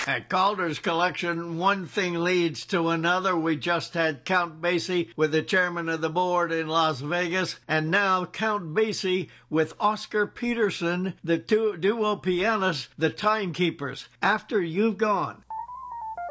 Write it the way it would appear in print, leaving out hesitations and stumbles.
At Calder's collection, one thing leads to another. We just had Count Basie with the chairman of the board in Las Vegas, and now Count Basie with Oscar Peterson, the duo pianist, the Timekeepers. After You've Gone.